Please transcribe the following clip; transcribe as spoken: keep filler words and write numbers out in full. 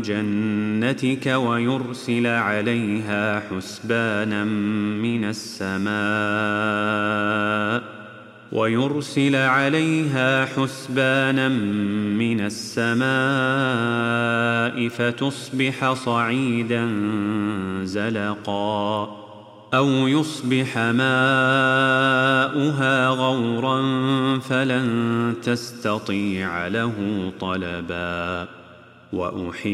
جنتك ويرسل عليها حسبانا من السماء ويرسل عليها حسبانا من السماء فتصبح صعيدا زلقا أو يصبح ماؤها غورا فلن تستطيع له طلبا. وأحيط